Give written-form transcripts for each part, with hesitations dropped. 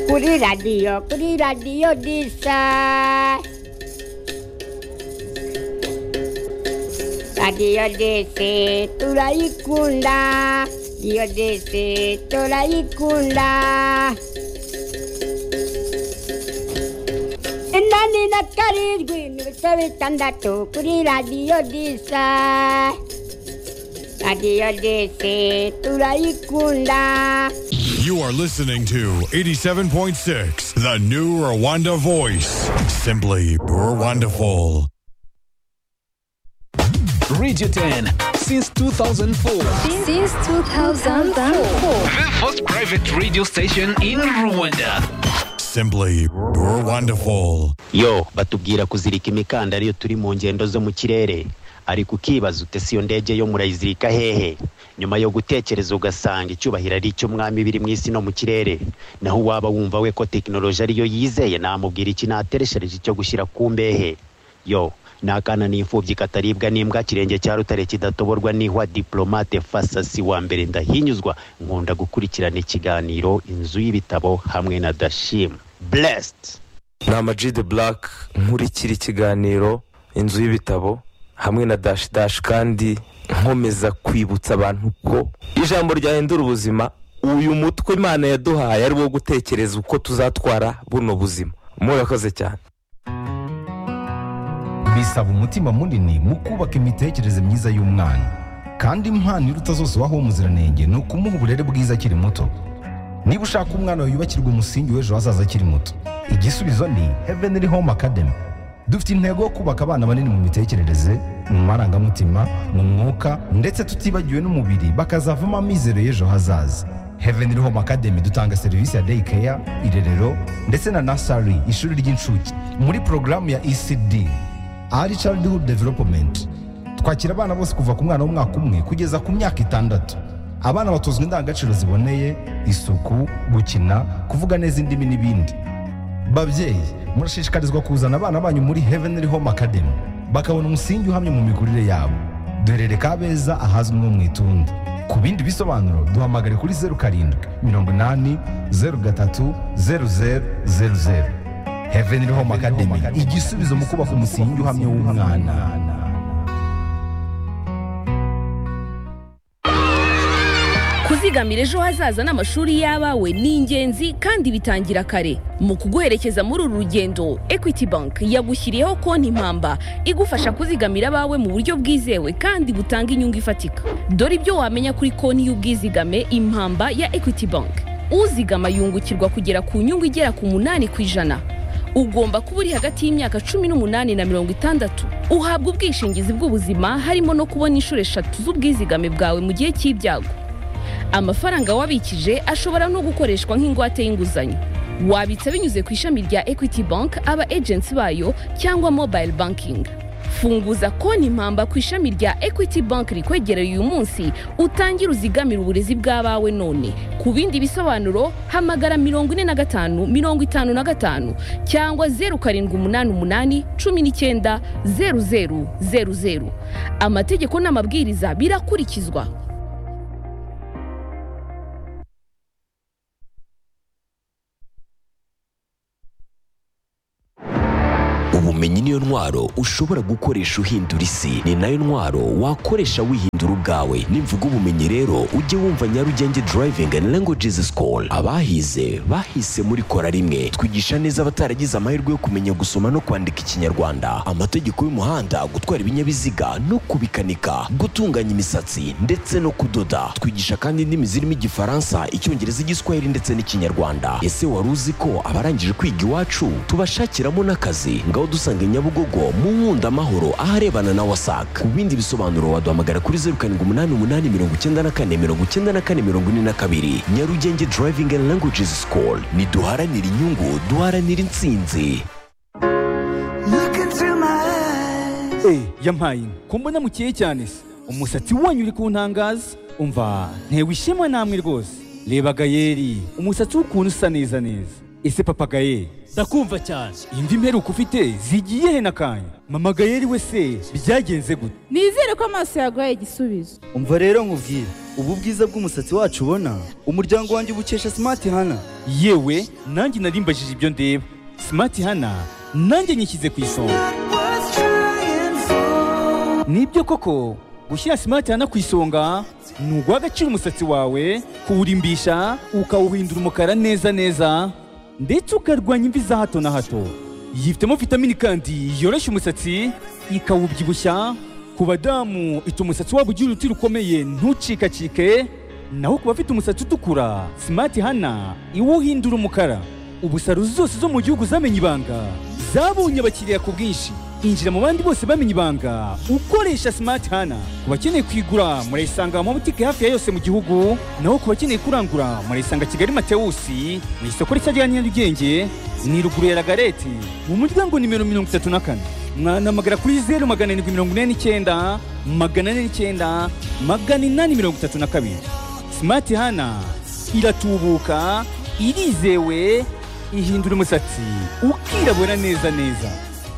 kuri radiyo disa. Radiyo dese turayikunda, radiyo dese turayikunda. Inani na karindwi n'ibice bitandatu kuri radiyo disa. Radiyo dese turayikunda. You are listening to 87.6, the new Rwanda voice. Simply Rwandaful. Radio 10 since 2004. Since 2004. The first private radio station in Rwanda. Simply Rwandaful. Yo, batubwira kuzirika imikandara iyo turi mu ngendo zo mu kirere. Ariko ukibaza ute si yo ndege yo murayizirika hehe? Nyuma yo gutekereza ugasanga icyubahiro ari cyo mwami biri mu isi no mu kirere. Naho waba wumva we ko technology ari yo yizeye namubwira iki natereshereje cyo gushyira ku mbehe. Yo, nakana n'imfubyi kataribwa n'imbwa kirenge cya rutare kidatoborwa n'ihwa diplomate Fasasi wa mbere ndahinyuzwa nkunda gukurikirana ikiganiro inzu y'ibitabo hamwe na Dashim. Blessed. Na Amag the Black nkurikira ikiganiro inzu y'ibitabo hamwe na Dash kandi nkomeza kwibutsa abantu ko ijambo ryahindura ubuzima. Uyu mutwe Imana yaduhaye ari wo gutekereza uko tuzatwara buno buzima. Murakoze cyane. Bisaba umutima munini mu kubaka imitekerereze myiza y'umwana, kandi impano iruta zose waho umuziranenge ni ukumuha uburere bwiza akiri muto. Niba ushaka umwana wawe yubakirwa umusingi w'ejo hazaza akiri muto, igisubizo ni Heavenly Home Academy. Dufite intego yo kubaka abana banini mu mitekerereze, mu marangamutima, mu mwuka ndetse tutibagiwe n'umubiri, bakazavamo amizero y'ejo hazaza. Heavenly Home Academy dutanga serivisi ya day care, irerero ndetse na nursery, ishuri ry'incuke. Muri programu ya ECD, Early Childhood Development, twakira abana bose kuva ku mwana w'umwaka umwe kugeza ku myaka 6. Abana batozwa indangagaciro ziboneye, isuku, gukina, kuvuga neza indimi n'ibindi. Babyeyi, murashishikarizwa kuzana abana banyu muri Heavenly Home Academy bakabona umusingi uhamye mu mikurire yabo. Duherere Kabeza ahazwi nko mu Itunda. Ku bindi bisobanuro duhamagare kuri 0780 Heavenly Home Academy, igisubizo mu kubaka umusingi uhamye w'umwana. Kuzigamira ejo hazaza n'amashuri y'abawe ni ingenzi kandi bitangira kare. Mu kuguherekeza muri uru rugendo, Equity Bank yagushyiriyeho konti impamba igufasha kuzigamira abawe mu buryo bwizewe kandi butanga inyungu ifatika. Dore ibyo wamenya kuri konti y'ubwizigame impamba ya Equity Bank. Uzigama yungukirwa kugera ku nyungu igera ku 8%. Ugomba kuba uri hagati y'imyaka 18 na 60. Uhabwa ubwishingizi bw'ubuzima harimo no kubona inshuro 3 z'ubwizigame bwawe mu gihe cy'ibyago. Amafaranga wabikije ashobora no gukoreshwa nk'ingwate y'inguzanyo. Wabitsa binyuze ku ishami rya Equity Bank, aba agents bayo cyangwa mobile banking. Funguza konti impamba ku ishami rya Equity Bank rikwegereye uyu munsi, utangira uzigamira uburezi bw'abawe none. Ku bindi bisobanuro hamagara 45 55 cyangwa 0788 19 0000. Amategeko n'amabwiriza birakurikizwa. Ubumenyi niyo ntwaro ushobora gukoresha uhindura isi, ni nayo ntwaro wakoresha wihindura ubwawe. Nimvuga ubumenyi rero ujye wumva Nyarugenge Driving and Languages School. Abahize bahise muri kora rimwe, twigisha neza abataragize amahirwe yo kumenya gusoma no kwandika Ikinyarwanda, amategeko y'umuhanda, gutwara ibinyabiziga no kubikanika, gutunganya imisatsi ndetse no kudoda. Twigisha kandi indimi zirimo Igifaransa, Icyongereza, Igiswahili ndetse n'Ikinyarwanda. Ese wari uzi ko abarangije kwiga iwacu tubashakiramo n'akazi? Ngaho dusanga Nyabugogo mu Nkunda Amahoro aharebana na WASAC. Ku bindi bisobanuro waduhamagara kuri 0788 Nyarugenge Driving and Languages School. Niduharanira inyungu, duharanira intsinzi. Yampaye kumbona mukeye cyane se, umusatsi wanyu uri kuntangaza. Umva ntewe ishema namwe rwose. Reba Gayeri, umusatsi w'ukuntu usa neza neza. ese papa Gaye ndakumva cyane imvi mperuka ufite zigiye he nakanya mama Gaye we se byagenze gute? nizere ko amaso yaguhaye igisubizo. umva rero nkubwire, ubu bwiza bw'umusatsi wacu ubona umuryango wanjye ubukesha Smart Hana. yewe nanjye narimbajije ibyo ndeba. Smart Hana nanjye nyishyize ku isonga. Nibyo koko gushyira Smart Hana ku isonga ni uguha agaciro umusatsi wawe, kuwurimbisha ukawuhindura umukara neza neza, ndetse ukarwanya imvi za hato na hato. Yifitemo vitamini kandi yoroshya umusatsi ikawubyibushya. Ku badamu ituma umusatsi wabo ugira uruti rukomeye ntucikacike, naho ku bafite umusatsi utukura Smart Hana iwuhindura umukara. Ubu salo zose zo mu gihugu zamenye ibanga, zabonye abakiriya ku bwinshi. Injira mu bandi bose bamenye ibanga ukoresha Smart Hana. Ku bakeneye kwigura murayisanga mu butike hafi ya yose mu gihugu, naho ku bakeneye kurangura murayisanga Kigali Matewusi mu isoko rishya rya Nyarugenge, ni ruguru ya Lagareti mu muryango nimero 34. Mwanamagara kuri 0749 409 832. Smart Hana iratubuka, irizewe, ihindura umusatsi ukirabura neza neza.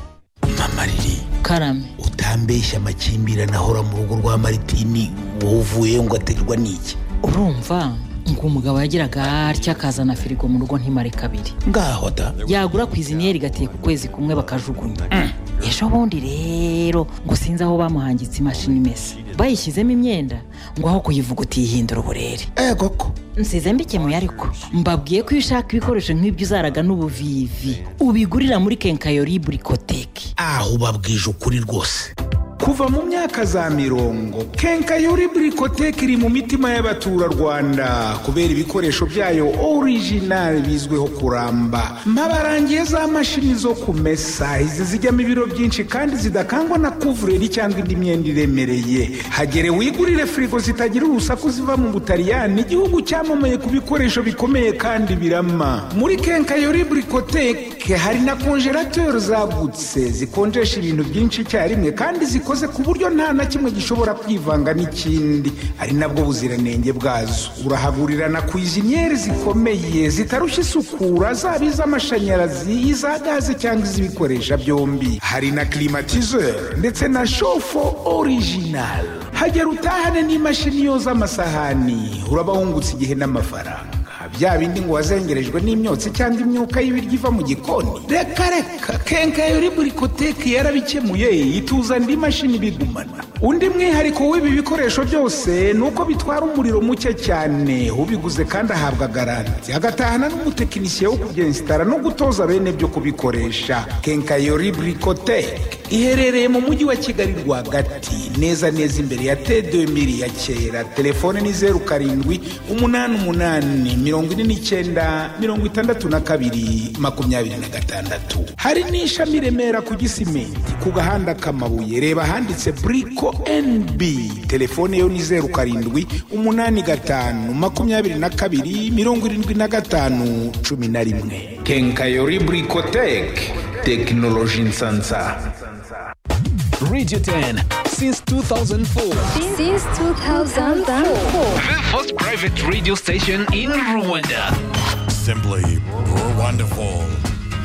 Mariri karame utambeshya amakimbirane ahora mu rugo rwa Maritini wowe uvuye ngo aterwa n'iki? urumva ngo umugabo yagiraga atya akazana firigo mu rugo ntimare kabiri, ngaho da yagura ku iziniyeri gateye ku kwezi kumwe bakajugunya. ejo bundi rero ngo sinzi aho bamuhangitse imashini imesa, bayishyizemo imyenda ngo aho kuyivuga utihindura uburere. koko nsize mbikemuye, ariko mbabwiye ko iyo ushaka ibikoresho nk'ibyo uzaraga n'ubuvivi ubigurira muri Kenkayori Bricotek. aho ubabwije ukuri rwose. kuva mu myaka za 70 Kenkayori Bricotek iri mu mitima y'abaturarwanda kubera ibikoresho byayo original bizweho kuramba. Mpabarangiye za mashini zo kumesa, izi zijyamo ibiro byinshi kandi zidakangwa na kuvureri cyangwa indi myenda iremereye. Hagere wigurire frigo zitagira urusaku ziva mu Butaliyani, igihugu cyamamaye ku bikoresho bikomeye kandi birama. Muri Kenkayori Bricotek hari na congelateur zagutse zikonjesha ibintu byinshi cyarimwe kandi zikoze ku buryo nta na kimwe gishobora kwivanga n'ikindi, ari nabwo buziranenge bwazo. Urahagurira na cuisiniere zikomeye zitarushya isukura, zaba iz'amashanyarazi, iza gaze cyangwa iz'ibikoresha byombi. Hari na climatiseur ndetse na chauffe original. Hagera utahane n'imashini yoza amasahani, uraba wungutse igihe n'amafaranga. Bya bindi ngo wazengerejwe n'imyotsi cyangwa imyuka y'ibiryo iva mu gikoni, reka reka Kenkayori Bricotek yarabikemuye, ituza indi mashini bigumana. Undi mwihariko w'ibi bikoresho byose nuko bitwara umuriro muke cyane, ubiguze kandi ahabwa garanti, agatahana n'umutekinisiye wo kubyinstara no gutoza bene byo kubikoresha. Kenkayori Bricotek iherereye mu mujyi wa Kigali rwagati, neza neza imbere ya T2000 ya kera. Telefone ni 0788 hari n'ishami Remera ku Gisimenti ku gahanda k'amabuye, reba handitse Brico NB. Telefone yo ni 0785227511. Kenkayori Bricotek, technology nsansa. Radio 10 since 2004. Since 2004. The first private radio station in Rwanda. Simply wonderful.